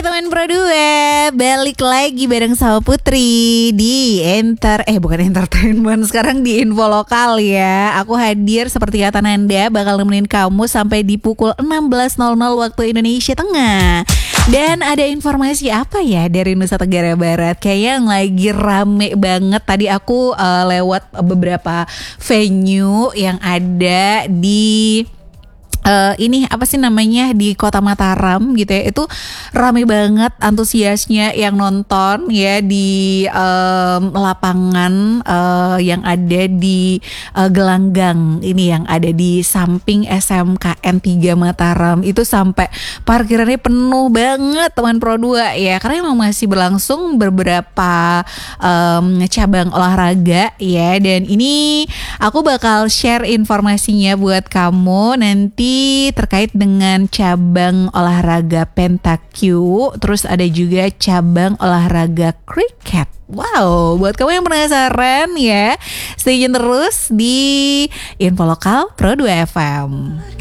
teman Pro 2, balik lagi bareng sama Putri di bukan entertainment, sekarang di info lokal ya. Aku hadir seperti kata Nanda, bakal nemenin kamu sampai di pukul 16.00 waktu Indonesia Tengah. Dan ada informasi apa ya dari Nusa Tenggara Barat? Kayaknya yang lagi rame banget. Tadi aku lewat beberapa venue yang ada di ini apa sih namanya di Kota Mataram gitu ya. Itu rame banget antusiasnya yang nonton ya di lapangan yang ada di Gelanggang ini, yang ada di samping SMKN 3 Mataram. Itu sampai parkirannya penuh banget teman Pro 2 ya, karena emang masih berlangsung beberapa cabang olahraga ya. Dan ini aku bakal share informasinya buat kamu nanti terkait dengan cabang olahraga pentakyu, terus ada juga cabang olahraga cricket. Wow, buat kamu yang penasaran ya, stay tune terus di Info Lokal Pro 2 FM.